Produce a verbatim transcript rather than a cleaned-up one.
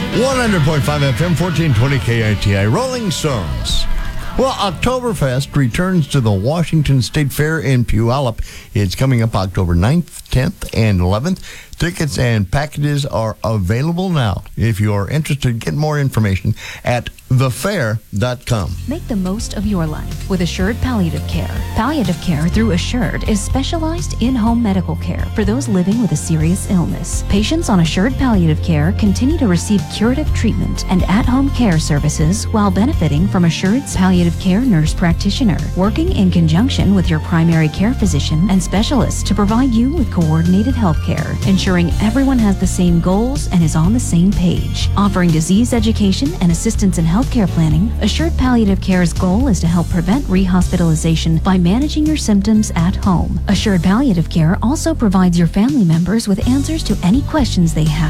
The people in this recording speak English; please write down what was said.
one hundred point five F M, fourteen twenty K I T I, Rolling Stones. Well, Oktoberfest returns to the Washington State Fair in Puyallup. It's coming up October ninth, tenth, and eleventh. Tickets and packages are available now. If you are interested, get more information at the fair dot com. Make the most of your life with Assured Palliative Care. Palliative care through Assured is specialized in-home medical care for those living with a serious illness. Patients on Assured Palliative Care continue to receive curative treatment and at-home care services while benefiting from Assured's palliative care nurse practitioner, working in conjunction with your primary care physician and specialists to provide you with coordinated health care, ensuring everyone has the same goals and is on the same page. Offering disease education and assistance in healthcare planning, Assured Palliative Care's goal is to help prevent rehospitalization by managing your symptoms at home. Assured Palliative Care also provides your family members with answers to any questions they have